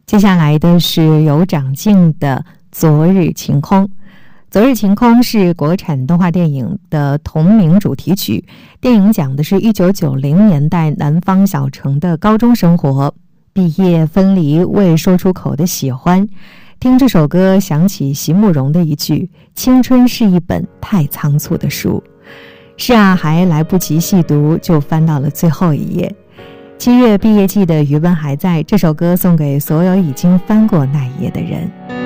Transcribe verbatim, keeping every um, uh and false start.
接下来的是由长进的《昨日晴空》。《昨日晴空》是国产动画电影的同名主题曲，电影讲的是一九九零年代南方小城的高中生活，毕业分离未说出口的喜欢。听这首歌想起席慕容的一句：青春是一本太仓促的书。是啊，还来不及细读就翻到了最后一页。七月毕业季的余温还在，这首歌送给所有已经翻过那一页的人。